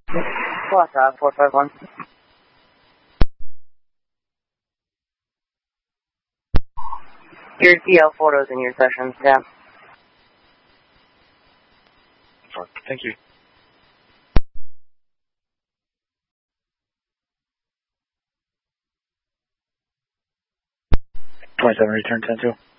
Plus 451. Your DL photos in your sessions, yeah. Thank you. 27, return 10-2.